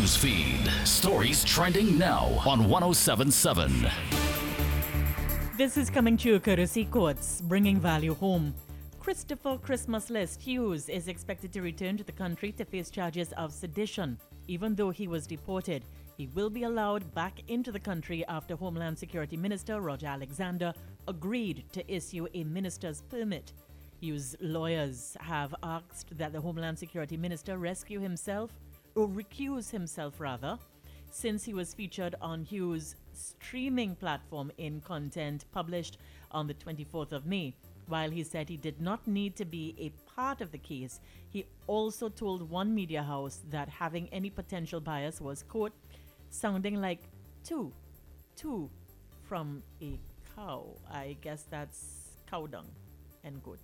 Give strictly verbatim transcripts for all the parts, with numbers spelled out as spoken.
news feed. Stories trending now on one oh seven point seven. This is coming to you courtesy Courts, bringing value home. Christopher Christmas List Hughes is expected to return to the country to face charges of sedition. Even though he was deported, he will be allowed back into the country after Homeland Security Minister Roger Alexander agreed to issue a minister's permit. Hughes' lawyers have asked that the Homeland Security Minister rescue himself, or recuse himself rather, since he was featured on Hughes' streaming platform in content published on the twenty-fourth of May. While he said he did not need to be a part of the case, he also told one media house that having any potential bias was, quote, sounding like two, two from a cow. I guess that's cow dung, end quote.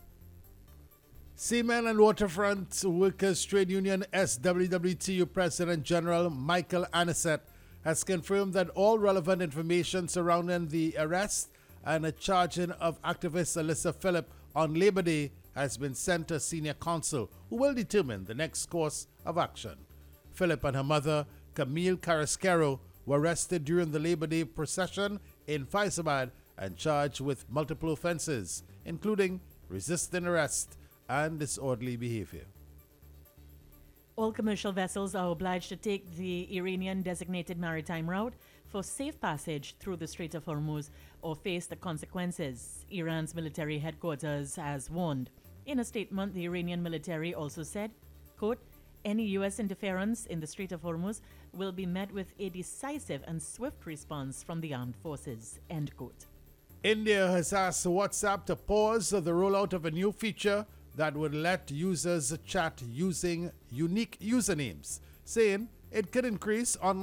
Seamen and Waterfront Workers Trade Union S W W T U President General Michael Anisette has confirmed that all relevant information surrounding the arrest and a charging of activist Alyssa Phillip on Labor Day has been sent to senior counsel, who will determine the next course of action. Phillip and her mother, Camille Carrasquero, were arrested during the Labor Day procession in Faizabad and charged with multiple offenses, including resisting arrest and disorderly behavior. All commercial vessels are obliged to take the Iranian designated maritime route for safe passage through the Strait of Hormuz or face the consequences, Iran's military headquarters has warned. In a statement, the Iranian military also said, quote, any U S interference in the Strait of Hormuz will be met with a decisive and swift response from the armed forces, end quote. India has asked WhatsApp to pause the rollout of a new feature that would let users chat using unique usernames, saying it could increase online